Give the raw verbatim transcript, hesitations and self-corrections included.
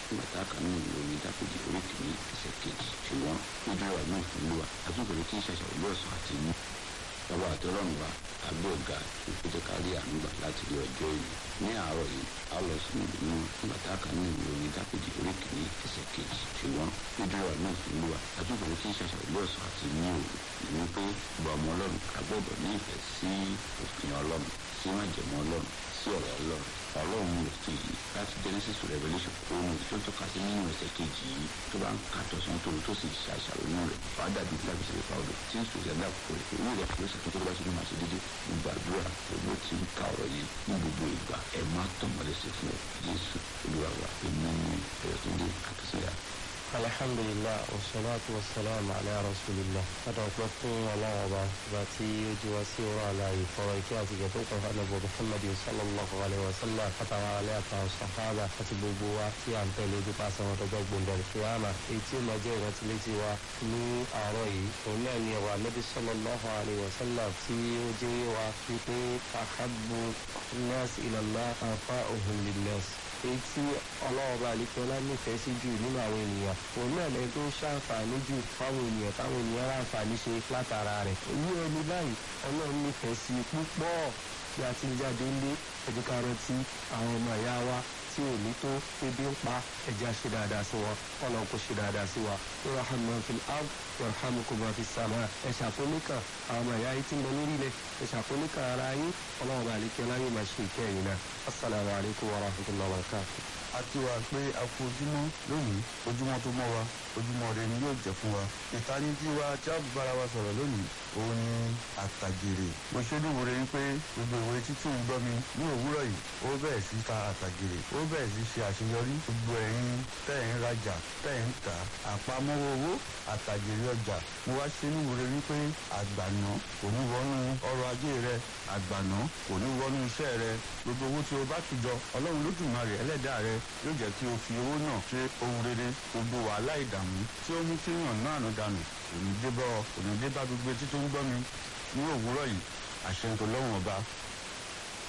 nígbà tá a kà nínú ìròyìn dákòjì orí kìíní ẹsẹ̀ kejì ṣùgbọ́n lójú ọ̀rọ̀ náà fún lùwà àtúntò tí ń ṣàṣàrò lọ́sàn àti inú bàbá àtọ́lọ́run wa àgbẹ̀ ọ̀gá ìpèjẹ kárí ànúgbà láti rí ọjọ́ ìlú ní àárọ̀ yìí a lọ sínú ìlú náà nígbà tá a kà nínú ìròyìn dákòjì orí kìíní ẹsẹ̀ kejì ṣùgbọ́n lójú ọ̀rọ̀ náà fún lùwà àtúntò tí ń ṣàṣàrò lọ́sàn àti inú òru ìlú pé gbọ́ ọmọ ọlọ́run àgbọ̀dọ̀ ní ìfẹ́ sí òfin ọlọ́run sí májẹ̀mú ọlọ́run sí ọ̀rọ̀ ọlọ́run ọlọ́run mú òfin yìí láti Genesis to Revelation ohun tó tọ́ka sí nínú ẹsẹ̀ kejì yìí tó bá ń ka tọ̀sán tó tó sì ṣe àṣàrò inú rẹ̀ wàá dàbí fúlàbí ṣẹlẹ̀ fáwọn tí ń sòsì ẹ̀dá kò rẹ̀ owó rẹ̀ ló ṣàtúntò tó bá ṣe ní màá ṣe dédé gbogbo àdúrà gbogbo tí ń ka ọ̀rọ̀ yẹn ní gbogbo ìgbà ẹ̀ má tọ̀ mọ́lẹ̀ sí fún ọ Jésù Olúwa wa èmi ní ẹ̀rọ tó dé àkísíyà. alhamdulillah wasalaatu wasalaamu ala rasulillah adọ̀pẹ́ fún ọlọ́run ọba ọba tí ó jí wá sí ọ̀rọ̀ àlàyé fọ̀rọ̀ ìkí àti ìgbẹ́ tó kàn fún àlẹ́bọ̀ muhammadin sallallahu alayhi wa sallam àtàwọn alẹ́ àtàwọn sàhábà àti gbogbo wa tí à ń tẹ̀lé ojú pàṣẹ wọn tó gbọ́gbọ́n bẹ̀rẹ̀ kíyámà èyí tí ó máa jẹ́ ìrántí létí wa ní àárọ̀ yìí òun náà ni ọ̀rọ̀ ànábì sallallahu alayhi wa sallam tí ó jẹ́ wa wípé ahabbu nas ila Allah anfa'uhum linnas èyí tí ọlọ́ọ̀bá àlekẹ́lá nífẹ̀ẹ́ sí jù nínú àwọn ènìyàn òun náà lẹ́yìn tó ṣàǹfààní jù fáwọn ènìyàn táwọn ènìyàn ráǹfààní ṣe látara rẹ̀ èyí ẹni báyìí ọlọ́run nífẹ̀ẹ́ sí púpọ̀ tí a ti ń jáde ńlé ẹ̀jẹ̀ ká rántí àwọn ọmọ ìyá wa tí ò ní tó ebi ń pa ẹ̀jẹ̀ ṣe dáadáa sí wọn ọlọ́run kò ṣe dáadáa sí wa irhamu man fil ard yarhamukum man fis sama ẹ ṣàkóníkà àwọn ọmọ ìyá yìí tí mo lórí ilẹ̀ ẹ ṣàkóníkà ara yín ọlọ́run àlekẹ́lá yóò máa ṣe ìkẹyìn náà assalamu alaikum wa rahmatullahi wa barakatuh. a ti wà pé a kú ojúmọ́ lónìí ojúmọ́ tó mọ́ wa ojúmọ́ rẹ ni yóò jẹ́ fún wa ìtanijí wa tí a bára wa sọ̀rọ̀ lónìí òun ni àtàgèrè mo ṣe ní ìwúre wípé gbogbo ìwé títí ń gbọ́ mi ní òwúrọ̀ yìí ó bẹ̀rẹ̀ sí ta àtàgèrè ó bẹ̀rẹ̀ sí ṣe àṣeyọrí gbogbo ẹ̀yin tẹ́ ẹ̀ ń rajà tẹ́ ẹ̀ ń tà àpamọ́wọ́ owó àtàgèrè ọjà mo wá ṣe ní ìwúre wípé àgbàná kò ní wọnú ọrọ̀ ajé rẹ àgbàná kò ní wọnú iṣẹ́ rẹ gbogbo owó tí o bá ti jọ ọlọ́run lódùmarè ẹlẹ́dàá rẹ yóò jẹ́ kí o fi owó náà ṣe ohun rere gbogbo wàhálà ìdààmú tí ó mú kí yàn náà nù dànù kò ní dé bá ọ kò ní dé bá gbogbo etí tó ń gbọ́ mi ní òwúrọ̀ yìí àṣẹ ń tó lọ́wọ́n ọba